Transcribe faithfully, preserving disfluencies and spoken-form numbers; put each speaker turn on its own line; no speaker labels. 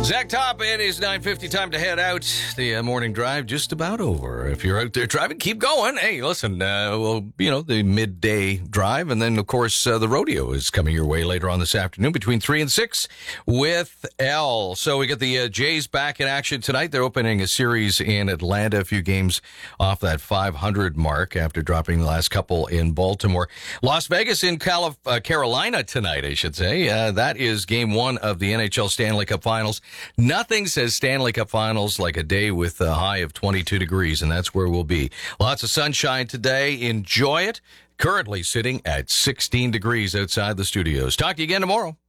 Zach Top, it is nine fifty, time to head out. The uh, morning drive just about over. If you're out there driving, keep going. Hey, listen, uh, well, you know, the midday drive. And then, of course, uh, the rodeo is coming your way later on this afternoon between three and six with L. So we get the uh, Jays back in action tonight. They're opening a series in Atlanta, a few games off that five hundred mark after dropping the last couple in Baltimore. Las Vegas in Calif- uh, Carolina tonight, I should say. Uh, that is game one of the N H L Stanley Cup Finals. Nothing says Stanley Cup Finals like a day with a high of twenty-two degrees, and that's where we'll be. Lots of sunshine today. Enjoy it. Currently sitting at sixteen degrees outside the studios. Talk to you again tomorrow.